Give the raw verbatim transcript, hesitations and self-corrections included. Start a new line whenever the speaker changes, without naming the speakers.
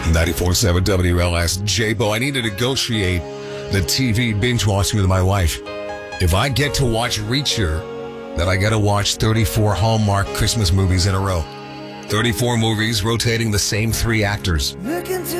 ninety-four point seven W L S. J-Bo, I need to negotiate the T V binge watching with my wife. If I get to watch Reacher, then I got to watch thirty-four Hallmark Christmas movies in a row. thirty-four movies rotating the same three actors.